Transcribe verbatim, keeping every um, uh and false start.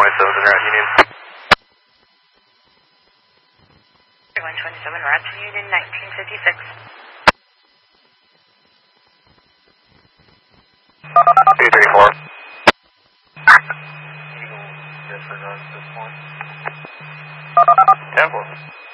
twenty-seven in Route Union. one twenty-seven, Route Union, nineteen fifty-six. two thirty-four. Eagle disregard at this point. ten four.